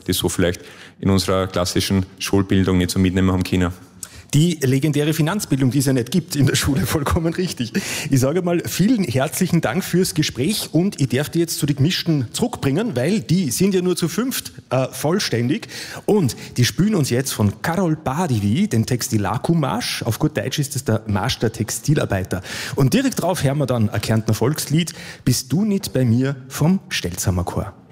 die so vielleicht in unserer klassischen Schulbildung nicht so mitnehmen haben können. Die legendäre Finanzbildung, die es ja nicht gibt in der Schule, vollkommen richtig. Ich sage mal, vielen herzlichen Dank fürs Gespräch und ich darf die jetzt zu den Gemischten zurückbringen, weil die sind ja nur zu 5 vollständig und die spielen uns jetzt von Karol Badivi den Textilaku-Marsch. Auf gut Deutsch ist das der Marsch der Textilarbeiter. Und direkt drauf hören wir dann ein Kärntner Volkslied, Bist du nicht bei mir vom Stelzhammer Chor.